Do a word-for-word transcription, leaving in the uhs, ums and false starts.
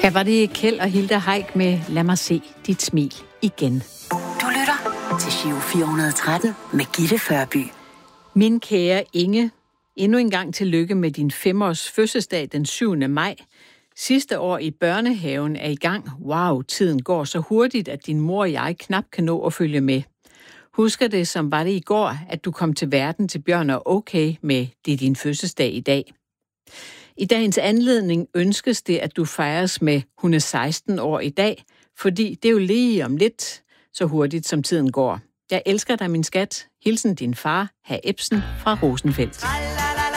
Her var det Kjeld og Hilda Heick med Lad mig se dit smil igen. Du lytter til Giro fire hundrede og tretten med Gitte Førby. Min kære Inge, endnu en gang tillykke med din femårs fødselsdag den syvende maj. Sidste år i børnehaven er i gang. Wow, tiden går så hurtigt, at din mor og jeg knap kan nå at følge med. Husker det, som var det i går, at du kom til verden til Bjørn og Okay med det er din fødselsdag i dag. I dagens anledning ønskes det, at du fejres med hun er seksten år i dag, fordi det er jo lige om lidt, så hurtigt som tiden går. Jeg elsker dig, min skat. Hilsen din far, Hr. Ebsen fra Rosenfeldt.